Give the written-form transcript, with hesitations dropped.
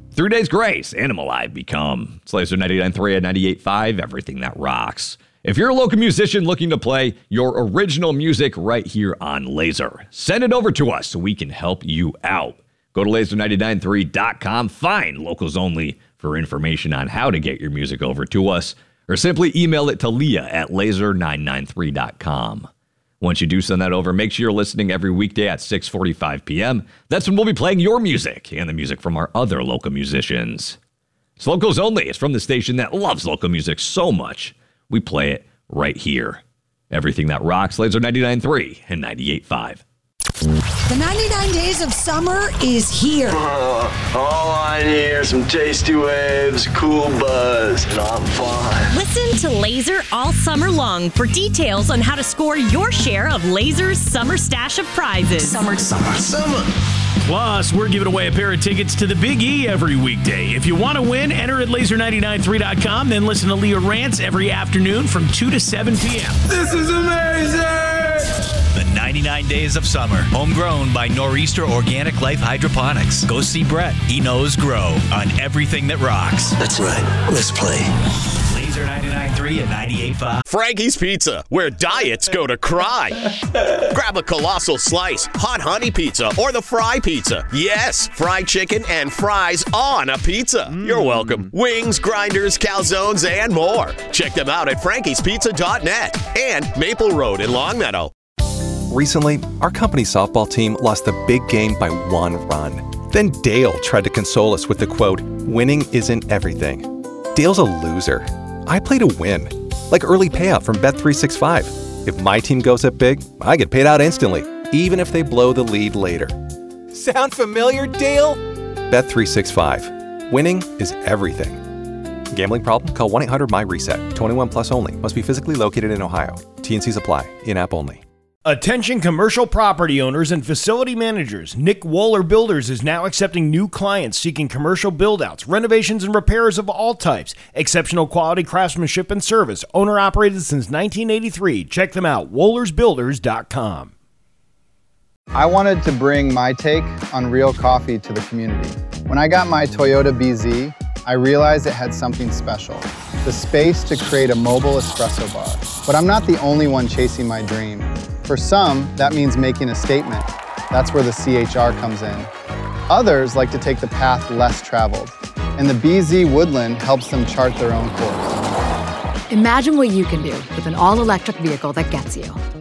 3 Days Grace, Animal I've Become. It's Laser 99.3 and 98.5, everything that rocks. If you're a local musician looking to play your original music right here on Laser, send it over to us so we can help you out. Go to laser993.com, find Locals Only for information on how to get your music over to us, or simply email it to Leah at laser993.com. Once you do send that over, make sure you're listening every weekday at 6:45 p.m. That's when we'll be playing your music and the music from our other local musicians. It's Locals Only. It's from the station that loves local music so much, we play it right here. Everything that rocks, Laser 99.3 and 98.5. The 99 Days of Summer is here. All I need are some tasty waves, cool buzz, and I'm fine. Listen to Laser all summer long for details on how to score your share of Laser's summer stash of prizes. Summer. Plus, we're giving away a pair of tickets to the Big E every weekday. If you want to win, enter at laser993.com, then listen to Leah Rants every afternoon from 2 to 7 p.m. This is amazing! The 99 Days of Summer, homegrown by Nor'easter Organic Life Hydroponics. Go see Brett. He knows grow on everything that rocks. That's right. Let's play. Laser 99.3 and 98.5. Frankie's Pizza, where diets go to cry. Grab a colossal slice, hot honey pizza, or the fry pizza. Yes, fried chicken and fries on a pizza. You're welcome. Wings, grinders, calzones, and more. Check them out at frankie'spizza.net and Maple Road in Longmeadow. Recently, our company's softball team lost the big game by 1 run. Then Dale tried to console us with the quote, "Winning isn't everything." Dale's a loser. I play to win. Like early payout from Bet365. If my team goes up big, I get paid out instantly, even if they blow the lead later. Sound familiar, Dale? Bet365. Winning is everything. Gambling problem? Call 1-800-MY-RESET. 21 plus only. Must be physically located in Ohio. T&Cs apply. In-app only. Attention commercial property owners and facility managers. Nick Wohler Builders is now accepting new clients seeking commercial build-outs, renovations, and repairs of all types. Exceptional quality craftsmanship and service. Owner-operated since 1983. Check them out, WohlersBuilders.com. I wanted to bring my take on real coffee to the community. When I got my Toyota BZ, I realized it had something special. The space to create a mobile espresso bar. But I'm not the only one chasing my dream. For some, that means making a statement. That's where the CHR comes in. Others like to take the path less traveled, and the BZ Woodland helps them chart their own course. Imagine what you can do with an all-electric vehicle that gets you.